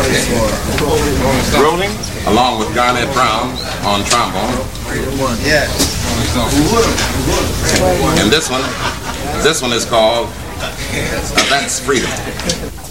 Rolling, along with Garnett Brown on trombone. And this one is called That's Freedom.